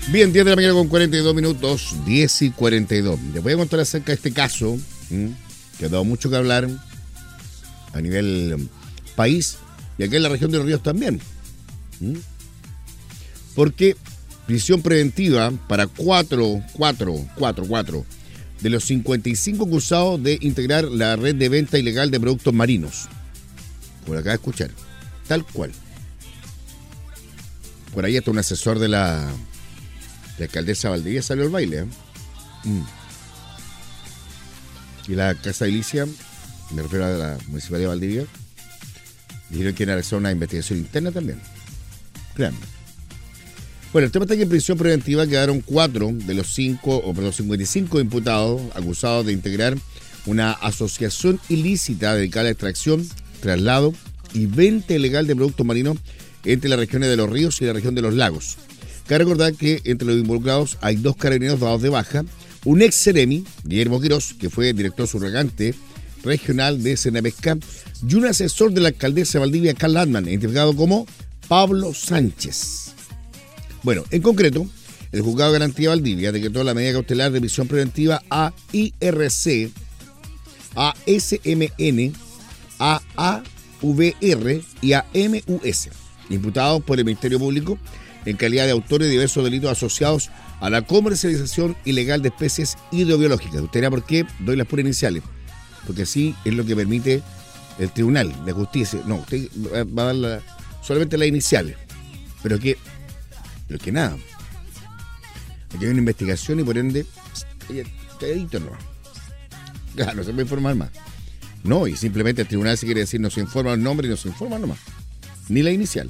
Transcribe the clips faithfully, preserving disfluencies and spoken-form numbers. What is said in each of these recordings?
Bien, diez de la mañana con cuarenta y dos minutos, diez y cuarenta y dos. Les voy a contar acerca de este caso, ¿m? que ha dado mucho que hablar a nivel país y aquí en la región de los ríos también. ¿m? Porque prisión preventiva para cuatro, cuatro, cuatro, cuatro de los cincuenta y cinco acusados de integrar la red de venta ilegal de productos marinos. Por acá de escuchar, tal cual. Por ahí está un asesor de la... La alcaldesa Valdivia salió al baile. ¿eh? Mm. Y la Casa de Ilicia, me refiero a la Municipalidad de Valdivia, dijeron que iban a hacer una investigación interna también. Créanme. Bueno, el tema está que en prisión preventiva quedaron cuatro de los cinco, o perdón, cincuenta y cinco imputados acusados de integrar una asociación ilícita dedicada a la extracción, traslado y venta ilegal de productos marinos entre las regiones de los ríos y la región de los lagos. Cabe recordar que entre los involucrados hay dos carabineros dados de baja, un ex Ceremi, Guillermo Quirós, que fue director subrogante regional de Senapesca, y un asesor de la alcaldesa de Valdivia, Carl Landman, identificado como Pablo Sánchez. Bueno, en concreto, el juzgado de garantía Valdivia decretó la medida cautelar de prisión preventiva a I R C, a S M N, a A V R y a M U S, imputados por el Ministerio Público en calidad de autores de diversos delitos asociados a la comercialización ilegal de especies hidrobiológicas. Usted dirá por qué doy las puras iniciales, porque así es lo que permite el Tribunal de Justicia. No, usted va a dar la, solamente las iniciales, pero que, pero que nada. Aquí hay una investigación y por ende, calladito nomás. Claro, no se puede informar más. No, y simplemente el Tribunal si quiere decir no se informa el nombre y no se informa nomás, ni las iniciales.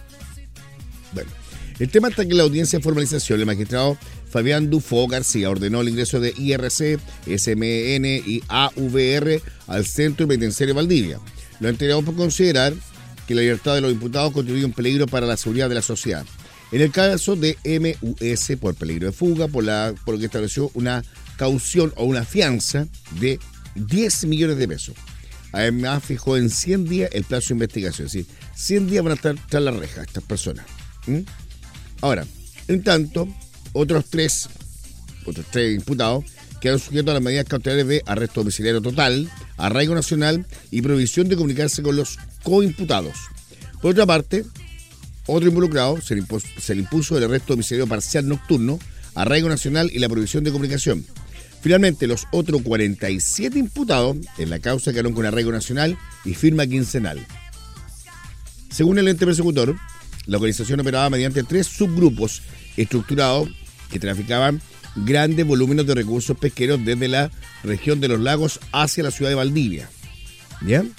Bueno. El tema está que en la audiencia de formalización, el magistrado Fabián Dufo García ordenó el ingreso de I R C, S M N y A V R al Centro Penitenciario Valdivia. Lo anterior por considerar que la libertad de los imputados contribuye un peligro para la seguridad de la sociedad. En el caso de M U S, por peligro de fuga, por, la, por lo que estableció una caución o una fianza de diez millones de pesos. Además, fijó en cien días el plazo de investigación. Es decir, cien días van a estar tras la reja estas personas. ¿Mm? Ahora, en tanto, otros tres, otros tres imputados quedaron sujetos a las medidas cautelares de arresto domiciliario total, arraigo nacional y prohibición de comunicarse con los coimputados. Por otra parte, otro involucrado se le impuso, se le impuso el arresto domiciliario parcial nocturno, arraigo nacional y la prohibición de comunicación. Finalmente, los otros cuarenta y siete imputados en la causa quedaron con arraigo nacional y firma quincenal. Según el ente persecutor, la organización operaba mediante tres subgrupos estructurados que traficaban grandes volúmenes de recursos pesqueros desde la región de los lagos hacia la ciudad de Valdivia. ¿Bien?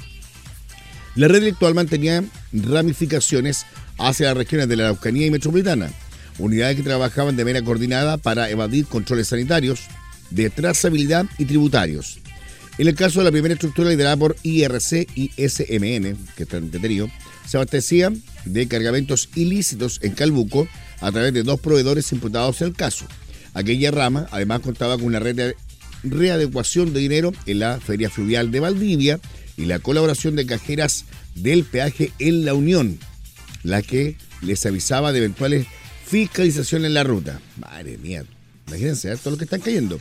La red delictual mantenía ramificaciones hacia las regiones de la Araucanía y Metropolitana, unidades que trabajaban de manera coordinada para evadir controles sanitarios, de trazabilidad y tributarios. En el caso de la primera estructura liderada por I R C y S M N, que está detenido, se abastecía de cargamentos ilícitos en Calbuco a través de dos proveedores imputados en el caso. Aquella rama además contaba con una red de readecuación de dinero en la Feria Fluvial de Valdivia y la colaboración de cajeras del peaje en La Unión, la que les avisaba de eventuales fiscalizaciones en la ruta. Madre mía, imagínense, ¿eh? Todo lo que están cayendo.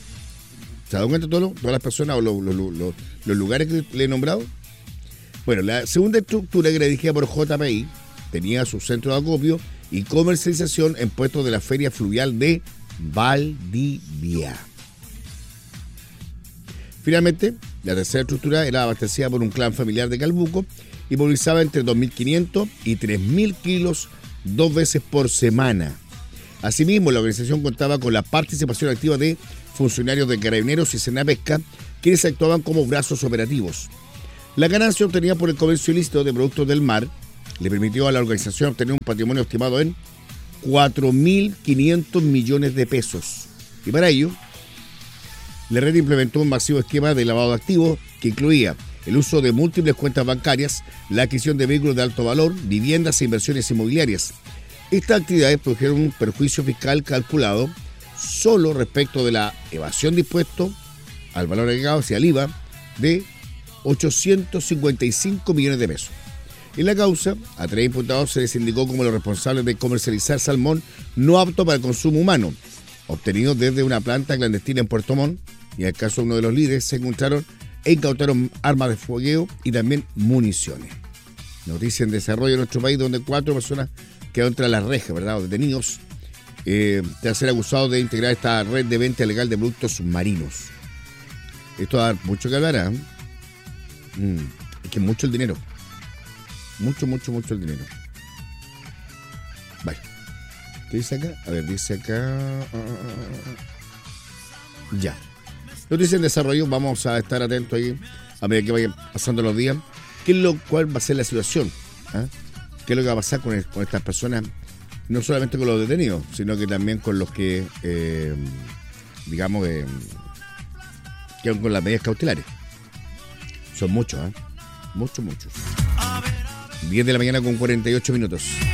¿Se dan cuenta todo lo, todas las personas o lo, lo, lo, lo, los lugares que le he nombrado? Bueno, la segunda estructura, que era dirigida por J P I, tenía su centro de acopio y comercialización en puestos de la Feria Fluvial de Valdivia. Finalmente, la tercera estructura era abastecida por un clan familiar de Calbuco y movilizaba entre dos mil quinientos y tres mil kilos dos veces por semana. Asimismo, la organización contaba con la participación activa de funcionarios de Carabineros y Senapesca, quienes actuaban como brazos operativos. La ganancia obtenida por el comercio ilícito de productos del mar le permitió a la organización obtener un patrimonio estimado en cuatro mil quinientos millones de pesos. Y para ello, la red implementó un masivo esquema de lavado de activos que incluía el uso de múltiples cuentas bancarias, la adquisición de vehículos de alto valor, viviendas e inversiones inmobiliarias. Estas actividades produjeron un perjuicio fiscal calculado solo respecto de la evasión de impuestos al valor agregado hacia el I V A de ochocientos cincuenta y cinco millones de pesos. En la causa, a tres imputados se les indicó como los responsables de comercializar salmón no apto para el consumo humano, obtenido desde una planta clandestina en Puerto Montt, y en el caso de uno de los líderes se encontraron e incautaron armas de fogueo y también municiones. Noticia en desarrollo en nuestro país, donde cuatro personas quedaron tras las rejas, ¿verdad?, o detenidos, eh, tras ser acusados de integrar esta red de venta ilegal de productos marinos. Esto da mucho que hablar, ¿eh? Mm, es que es mucho el dinero. Mucho, mucho, mucho el dinero. Vale. ¿Qué dice acá? A ver, dice acá... Ya. Noticia en desarrollo, vamos a estar atentos ahí a medida que vayan pasando los días. ¿Qué es lo cual va a ser la situación? ¿Ah? ¿Qué es lo que va a pasar con, el, con estas personas? No solamente con los detenidos, sino que también con los que, eh, digamos, eh, quedan con las medidas cautelares. Son muchos, ¿eh? Muchos, muchos. diez de la mañana con cuarenta y ocho minutos.